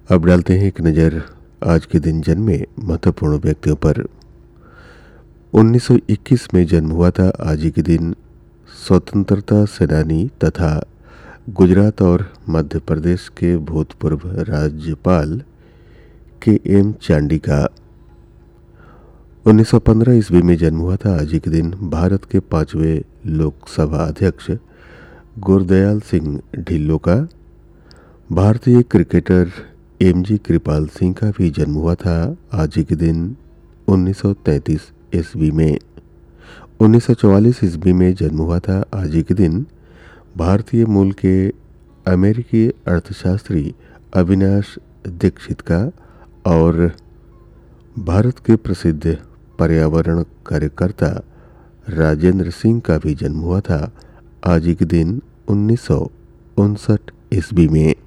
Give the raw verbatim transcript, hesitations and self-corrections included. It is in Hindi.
अब डालते हैं एक नज़र आज के दिन जन्मे महत्वपूर्ण व्यक्तियों पर। उन्नीस सौ इक्कीस में जन्म हुआ था आज ही के दिन स्वतंत्रता सेनानी तथा गुजरात और मध्य प्रदेश के भूतपूर्व राज्यपाल के एम चांडी का। उन्नीस सौ पंद्रह ईस्वी में जन्म हुआ था आज ही के दिन भारत के पांचवें लोकसभा अध्यक्ष गुरदयाल सिंह ढिल्लों का। भारतीय क्रिकेटर एम जी कृपाल सिंह का भी जन्म हुआ था आज ही के दिन उन्नीस सौ तैंतीस ईस्वी में। उन्नीस सौ चौवालीस ईस्वी में जन्म हुआ था आज ही के दिन भारतीय मूल के अमेरिकी अर्थशास्त्री अविनाश दीक्षित का। और भारत के प्रसिद्ध पर्यावरण कार्यकर्ता राजेंद्र सिंह का भी जन्म हुआ था आज ही के दिन उन्नीस सौ उनसठ ईस्वी में।